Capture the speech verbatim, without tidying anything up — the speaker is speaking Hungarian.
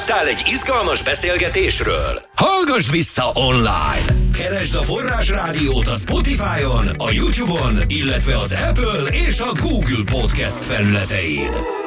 Lemaradtál egy izgalmas beszélgetésről? Hallgasd vissza online! Keresd a Forrás Rádiót a Spotify-on, a YouTube-on, illetve az Apple és a Google Podcast felületein.